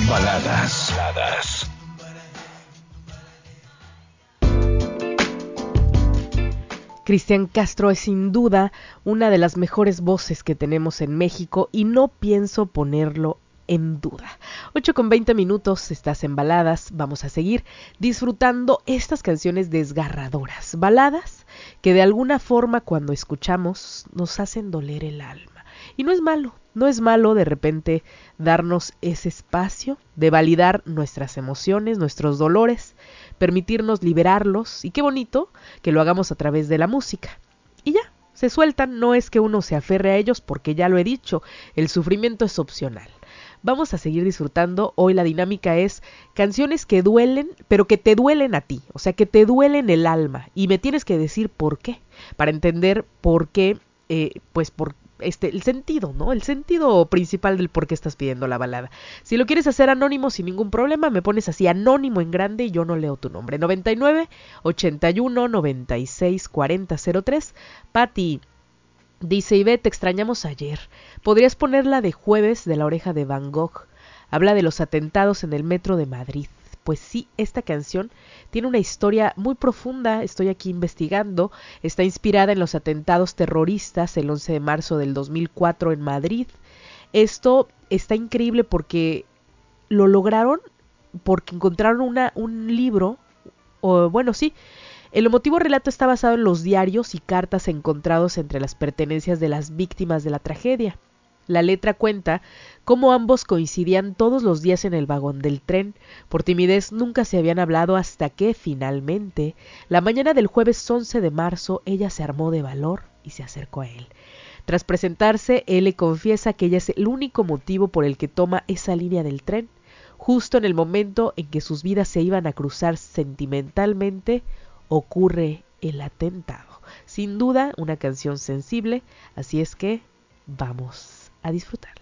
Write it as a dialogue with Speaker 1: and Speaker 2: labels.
Speaker 1: Baladas.
Speaker 2: Cristian Castro es sin duda una de las mejores voces que tenemos en México y no pienso ponerlo en duda. 8:20, estás en Baladas. Vamos a seguir disfrutando estas canciones desgarradoras, baladas que de alguna forma cuando escuchamos nos hacen doler el alma. Y no es malo de repente darnos ese espacio de validar nuestras emociones, nuestros dolores, permitirnos liberarlos, y qué bonito que lo hagamos a través de la música. Y ya, se sueltan, no es que uno se aferre a ellos porque ya lo he dicho, el sufrimiento es opcional. Vamos a seguir disfrutando. Hoy la dinámica es canciones que duelen, pero que te duelen a ti, o sea, que te duelen el alma, y me tienes que decir por qué, para entender por qué, por el sentido, ¿no? El sentido principal del por qué estás pidiendo la balada. Si lo quieres hacer anónimo sin ningún problema, me pones así anónimo en grande y yo no leo tu nombre. 99 81 96 40 03. Pati dice: Ivette, te extrañamos ayer. ¿Podrías poner la de Jueves de La Oreja de Van Gogh? Habla de los atentados en el metro de Madrid. Pues sí, esta canción tiene una historia muy profunda, estoy aquí investigando, está inspirada en los atentados terroristas el 11 de marzo del 2004 en Madrid. Esto está increíble porque lo lograron, porque encontraron un libro, el emotivo relato está basado en los diarios y cartas encontrados entre las pertenencias de las víctimas de la tragedia. La letra cuenta cómo ambos coincidían todos los días en el vagón del tren. Por timidez nunca se habían hablado hasta que, finalmente, la mañana del jueves 11 de marzo, ella se armó de valor y se acercó a él. Tras presentarse, él le confiesa que ella es el único motivo por el que toma esa línea del tren. Justo en el momento en que sus vidas se iban a cruzar sentimentalmente, ocurre el atentado. Sin duda, una canción sensible, así es que vamos a disfrutarla.